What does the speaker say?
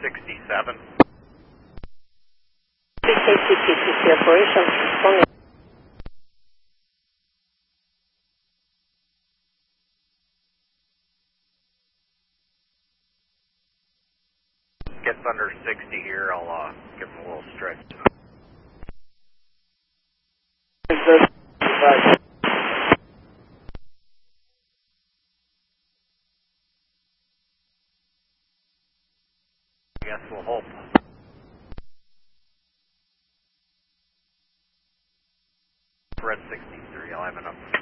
67. KTTC operation. Gets under 60 here, I'll give him a little stretch. I guess we'll hope. Red 63, I'll have enough.